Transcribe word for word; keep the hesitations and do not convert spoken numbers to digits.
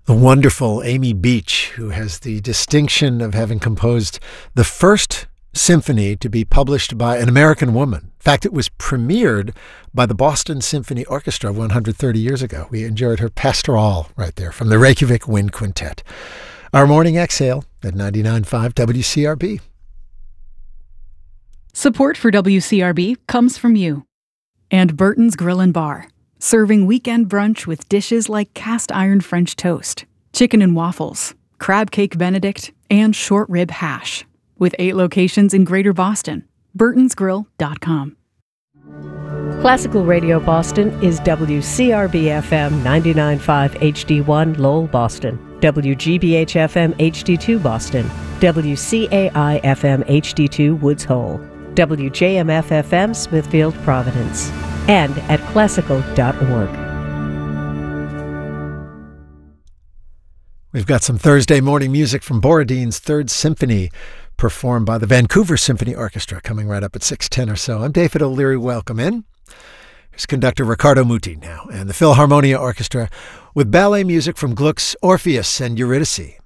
The wonderful Amy Beach, who has the distinction of having composed the first symphony to be published by an American woman. In fact, it was premiered by the Boston Symphony Orchestra one hundred thirty years ago. We enjoyed her Pastoral right there from the Reykjavik Wind Quintet. Our morning exhale at ninety-nine point five W C R B. Support for W C R B comes from you. And Burton's Grill and Bar, serving weekend brunch with dishes like cast iron French toast, chicken and waffles, crab cake Benedict, and short rib hash. With eight locations in Greater Boston. burtons grill dot com. Classical Radio Boston is W C R B F M ninety-nine point five H D one Lowell, Boston, W G B H F M H D two Boston, W C A I F M H D two Woods Hole, W J M F F M Smithfield, Providence, and at classical dot org. We've got some Thursday morning music from Borodin's Third Symphony, performed by the Vancouver Symphony Orchestra, coming right up at six ten or so. I'm David O'Leary. Welcome in. Here's conductor Riccardo Muti now, and the Philharmonia Orchestra with ballet music from Gluck's Orpheus and Eurydice.